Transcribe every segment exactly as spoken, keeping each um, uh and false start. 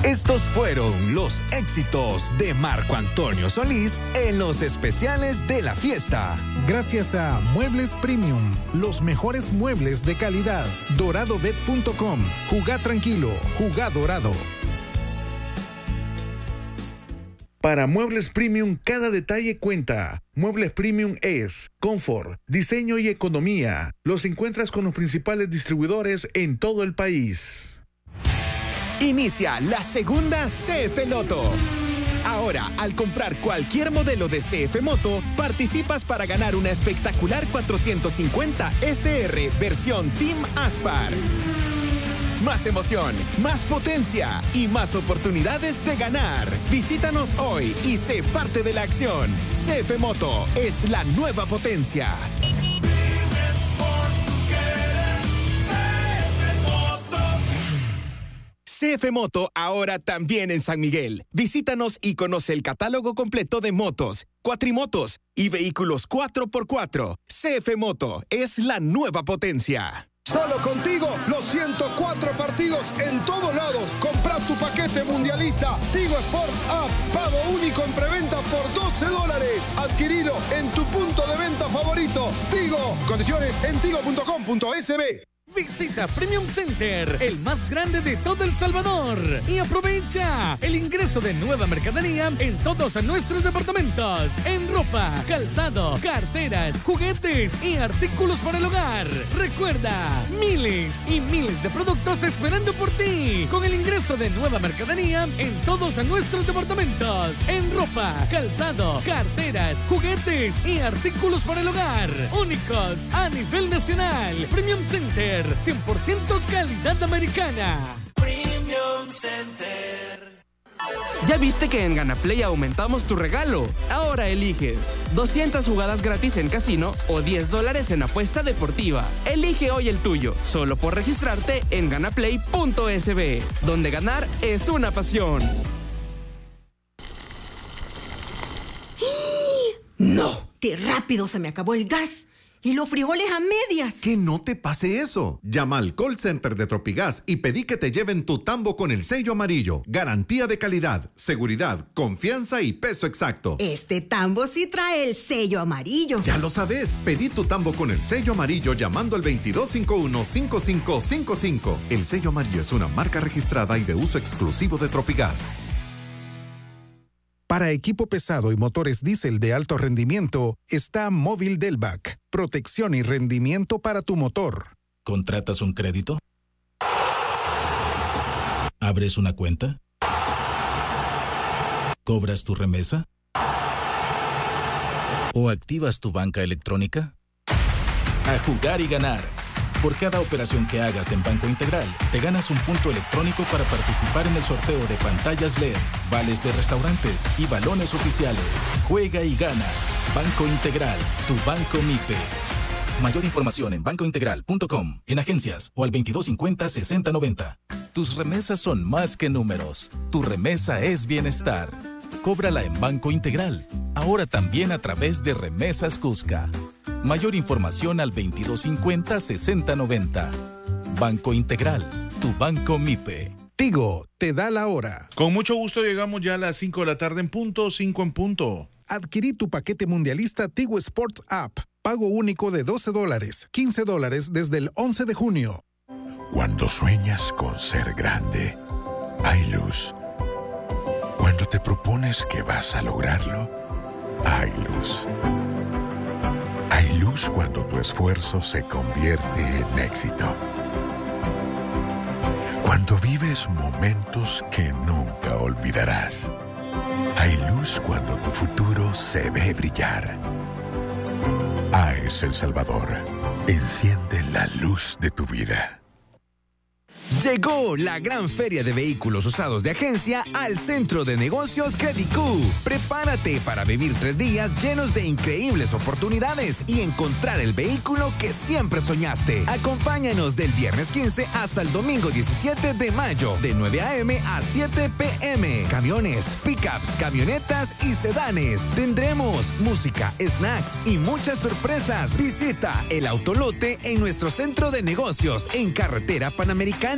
Estos fueron los éxitos de Marco Antonio Solís en los especiales de la fiesta. Gracias a Muebles Premium, los mejores muebles de calidad. dorado bet punto com. Jugá tranquilo, jugá dorado. Para Muebles Premium, cada detalle cuenta. Muebles Premium es confort, diseño y economía. Los encuentras con los principales distribuidores en todo el país. Inicia la segunda C F Loto. Ahora, al comprar cualquier modelo de C F Moto, participas para ganar una espectacular cuatrocientos cincuenta S R versión Team Aspar. Más emoción, más potencia y más oportunidades de ganar. Visítanos hoy y sé parte de la acción. C F Moto es la nueva potencia. C F Moto ahora también en San Miguel. Visítanos y conoce el catálogo completo de motos, cuatrimotos y vehículos cuatro por cuatro. C F Moto es la nueva potencia. Solo contigo, los ciento cuatro partidos en todos lados. Compra tu paquete mundialista Tigo Sports App. Pago único en preventa por doce dólares. Adquirido en tu punto de venta favorito. Tigo. Condiciones en tigo punto com punto es be. Visita Premium Center, el más grande de todo El Salvador, y aprovecha el ingreso de nueva mercadería en todos nuestros departamentos, en ropa, calzado, carteras, juguetes y artículos para el hogar. Recuerda, miles y miles de productos esperando por ti, con el ingreso de nueva mercadería en todos nuestros departamentos, en ropa, calzado, carteras, juguetes y artículos para el hogar, únicos a nivel nacional. Premium Center, cien por ciento calidad americana. Premium Center. ¿Ya viste que en GanaPlay aumentamos tu regalo? Ahora eliges doscientas jugadas gratis en casino o diez dólares en apuesta deportiva. Elige hoy el tuyo, solo por registrarte en ganaplay punto es be, donde ganar es una pasión. ¡No! ¡Qué rápido se me acabó el gas! ¡Y los frijoles a medias! Que no te pase eso. Llama al call center de Tropigas y pedí que te lleven tu tambo con el sello amarillo. Garantía de calidad, seguridad, confianza y peso exacto. Este tambo sí trae el sello amarillo. Ya lo sabes. Pedí tu tambo con el sello amarillo llamando al veintidós cincuenta y uno, cincuenta y cinco cincuenta y cinco. El sello amarillo es una marca registrada y de uso exclusivo de Tropigas. Para equipo pesado y motores diésel de alto rendimiento, está Móvil Delvac. Protección y rendimiento para tu motor. ¿Contratas un crédito? ¿Abres una cuenta? ¿Cobras tu remesa? ¿O activas tu banca electrónica? A jugar y ganar. Por cada operación que hagas en Banco Integral, te ganas un punto electrónico para participar en el sorteo de pantallas L E D, vales de restaurantes y balones oficiales. Juega y gana. Banco Integral, tu banco MIPE. Mayor información en banco integral punto com, en agencias o al veintidós cincuenta, sesenta noventa. Tus remesas son más que números. Tu remesa es bienestar. Cóbrala en Banco Integral, ahora también a través de Remesas Cusca. Mayor información al veintidós cincuenta, sesenta noventa. Banco Integral, tu banco MIPE. Tigo, te da la hora. Con mucho gusto llegamos ya a las cinco de la tarde en punto, cinco en punto. Adquirí tu paquete mundialista Tigo Sports App. Pago único de doce dólares, quince dólares desde el once de junio. Cuando sueñas con ser grande, hay luz. Cuando te propones que vas a lograrlo, hay luz. Hay luz cuando tu esfuerzo se convierte en éxito. Cuando vives momentos que nunca olvidarás. Hay luz cuando tu futuro se ve brillar. A E S El Salvador. Enciende la luz de tu vida. Llegó la gran feria de vehículos usados de agencia al Centro de Negocios Credicú. Prepárate para vivir tres días llenos de increíbles oportunidades y encontrar el vehículo que siempre soñaste. Acompáñanos del viernes quince hasta el domingo diecisiete de mayo, de nueve a eme a siete pe eme. Camiones, pickups, camionetas y sedanes. Tendremos música, snacks y muchas sorpresas. Visita el Autolote en nuestro Centro de Negocios en Carretera Panamericana.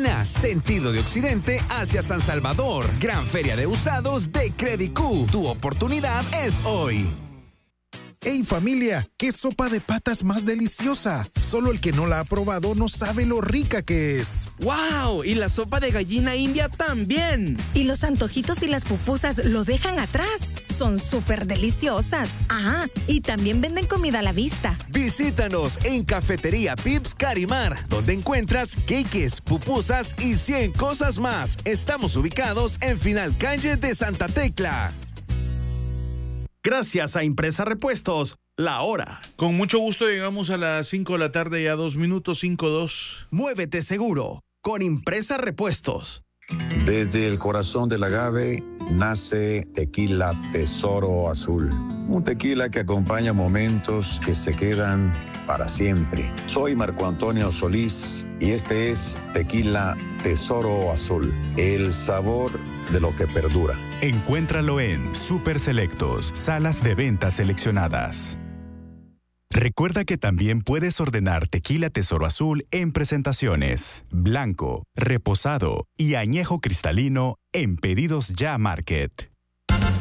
Ana, sentido de occidente hacia San Salvador. Gran feria de usados de Credicú. Tu oportunidad es hoy. ¡Hey familia! ¡Qué sopa de patas más deliciosa! Solo el que no la ha probado no sabe lo rica que es. ¡Wow! Y la sopa de gallina india también. Y los antojitos y las pupusas lo dejan atrás. Son súper deliciosas. Ah, y también venden comida a la vista. Visítanos en Cafetería Pips Carimar, donde encuentras queques, pupusas y cien cosas más. Estamos ubicados en Final Calle de Santa Tecla. Gracias a Impresa Repuestos, la hora. Con mucho gusto llegamos a las cinco de la tarde, ya dos minutos, cinco dos. Muévete seguro con Impresa Repuestos. Desde el corazón del agave nace Tequila Tesoro Azul. Un tequila que acompaña momentos que se quedan para siempre. Soy Marco Antonio Solís y este es Tequila Tesoro Azul. El sabor de lo que perdura. Encuéntralo en Super Selectos, salas de ventas seleccionadas. Recuerda que también puedes ordenar Tequila Tesoro Azul en presentaciones, blanco, reposado y añejo cristalino en Pedidos Ya Market.